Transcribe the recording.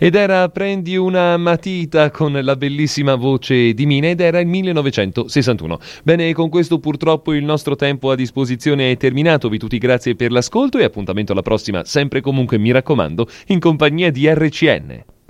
Ed era Prendi una matita con la bellissima voce di Mina ed era il 1961. Bene, con questo purtroppo il nostro tempo a disposizione è terminato. Vi tutti grazie per l'ascolto e appuntamento alla prossima, sempre comunque mi raccomando, in compagnia di RCN.